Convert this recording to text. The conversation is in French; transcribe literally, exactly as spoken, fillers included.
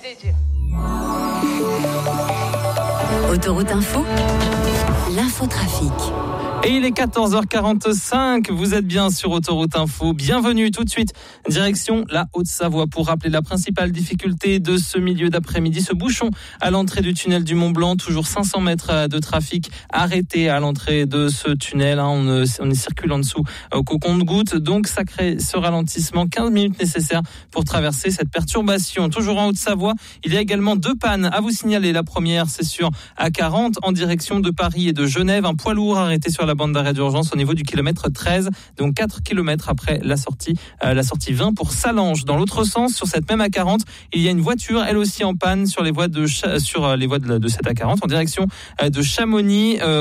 dédié. Autoroute Info, l'infotrafic. Et il est quatorze heures quarante-cinq, vous êtes bien sur Autoroute Info. Bienvenue tout de suite, direction la Haute-Savoie pour rappeler la principale difficulté de ce milieu d'après-midi. Ce bouchon à l'entrée du tunnel du Mont-Blanc, toujours cinq cents mètres de trafic arrêté à l'entrée de ce tunnel. On, on y circule en dessous au compte-gouttes, donc ça crée ce ralentissement. quinze minutes nécessaires pour traverser cette perturbation. Toujours en Haute-Savoie, il y a également deux pannes à vous signaler. La première, c'est sur A quarante en direction de Paris et de Genève. Un poids lourd arrêté sur la bande d'arrêt d'urgence au niveau du kilomètre treize, donc quatre kilomètres après la sortie, euh, la sortie vingt pour Salange. Dans l'autre sens, sur cette même A quarante, il y a une voiture, elle aussi en panne sur les voies de, sur les voies de, de cette A quarante en direction euh, de Chamonix. Euh,